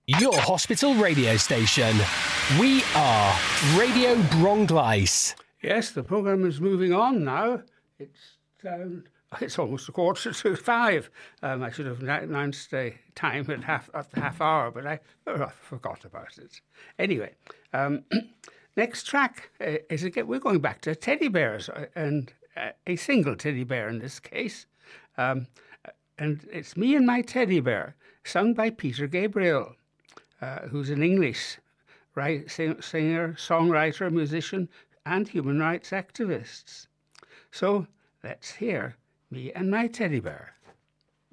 Your hospital radio station. We are Radio Bronglice. Yes, the programme is moving on now. It's almost 5:15. I should have announced the time at the half hour, but I forgot about it. Anyway, next track is again. We're going back to teddy bears and a single teddy bear in this case, and it's Me and My Teddy Bear, sung by Peter Gabriel, who's an English singer, songwriter, musician, and human rights activist. So let's hear Me and My Teddy Bear.